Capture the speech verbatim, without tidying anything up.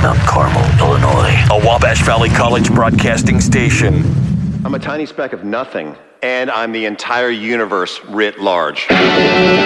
Mount Carmel, Illinois. A Wabash Valley College broadcasting station. I'm a tiny speck of nothing, and I'm the entire universe writ large.